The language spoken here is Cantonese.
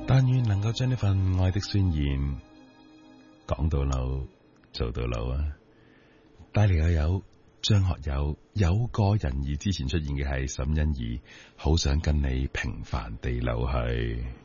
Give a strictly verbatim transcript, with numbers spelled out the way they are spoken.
但願能夠將呢份愛的宣言講到老做到老啊！帶嚟又有張學友，有個人，而之前出現嘅係沈欣宜，好想跟你平凡地老去。